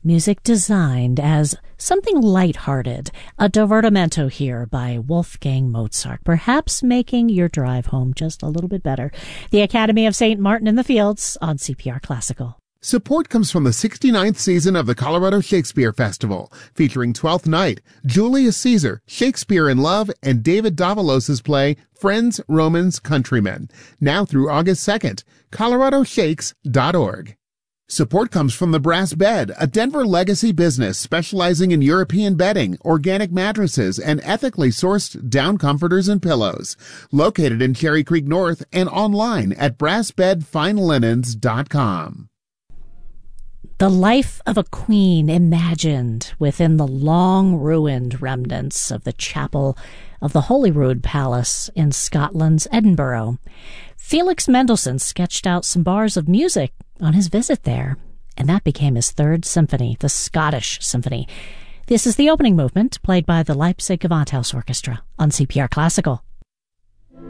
Music designed as something lighthearted, a divertimento here by Wolfgang Mozart, perhaps making your drive home just a little bit better. The Academy of St. Martin in the Fields on CPR Classical. Support comes from the 69th season of the Colorado Shakespeare Festival, featuring Twelfth Night, Julius Caesar, Shakespeare in Love, and David Davalos' play Friends, Romans, Countrymen. Now through August 2nd, coloradoshakes.org. Support comes from the Brass Bed, a Denver legacy business specializing in European bedding, organic mattresses, and ethically sourced down comforters and pillows. Located in Cherry Creek North and online at brassbedfinelinens.com. The life of a queen imagined within the long-ruined remnants of the chapel of the Holyrood Palace in Scotland's Edinburgh. Felix Mendelssohn sketched out some bars of music on his visit there, and that became his third symphony, the Scottish Symphony. This is the opening movement, played by the Leipzig Gewandhaus Orchestra on CPR Classical.